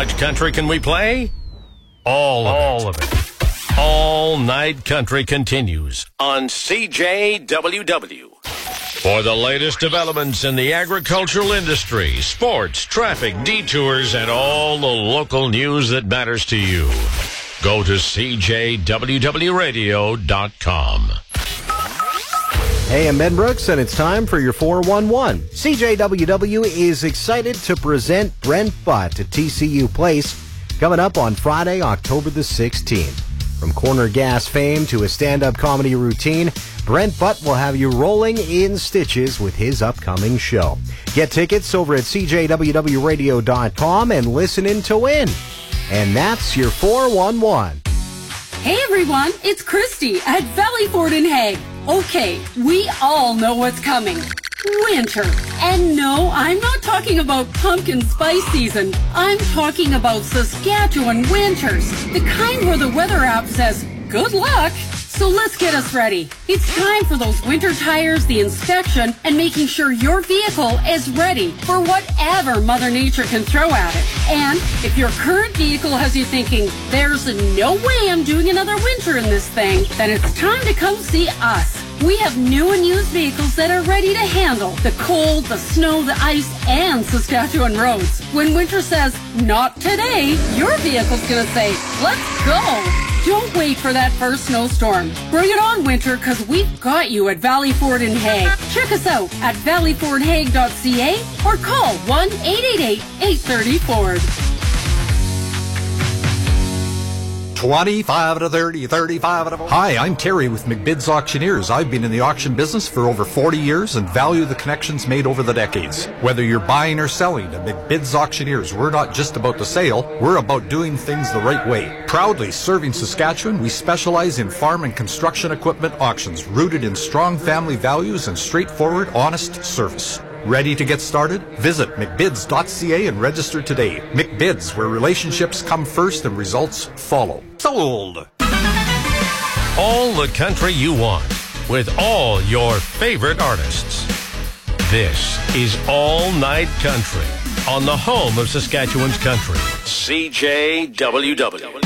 much country can we play? All of it. All Night Country continues on CJWW. For the latest developments in the agricultural industry, sports, traffic, detours, and all the local news that matters to you, go to CJWWRadio.com. Hey, I'm Ben Brooks, and it's time for your 411. CJWW is excited to present Brent Butt at TCU Place coming up on Friday, October the 16th. From corner gas fame to a stand-up comedy routine, Brent Butt will have you rolling in stitches with his upcoming show. Get tickets over at CJWWRadio.com and listen in to win. And that's your 411. Hey everyone, it's Christy at Valley Ford in Hague. Okay, we all know what's coming. Winter. And no, I'm not talking about pumpkin spice season. I'm talking about Saskatchewan winters. The kind where the weather app says, good luck. So let's get us ready. It's time for those winter tires, the inspection, and making sure your vehicle is ready for whatever Mother Nature can throw at it. And if your current vehicle has you thinking, there's no way I'm doing another winter in this thing, then it's time to come see us. We have new and used vehicles that are ready to handle the cold, the snow, the ice, and Saskatchewan roads. When winter says, not today, your vehicle's gonna say, let's go. Don't wait for that first snowstorm. Bring it on, winter, because we've got you at Valley Ford in Hague. Check us out at valleyfordhague.ca or call 1-888-830-FORD. 25 to 30, 35 to 40. Hi, I'm Terry with McBid's Auctioneers. I've been in the auction business for over 40 years and value the connections made over the decades. Whether you're buying or selling, at McBid's Auctioneers, we're not just about the sale, we're about doing things the right way. Proudly serving Saskatchewan, we specialize in farm and construction equipment auctions rooted in strong family values and straightforward, honest service. Ready to get started? Visit McBids.ca and register today. McBids, where relationships come first and results follow. Sold! All the country you want with all your favorite artists. This is All Night Country on the home of Saskatchewan's country, CJWW.